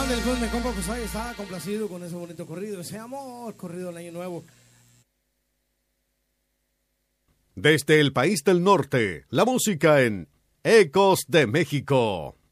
del pues mi compa, pues ahí está complacido con ese bonito corrido, ese amor corrido del año nuevo. Desde el país del norte, la música en Ecos de México.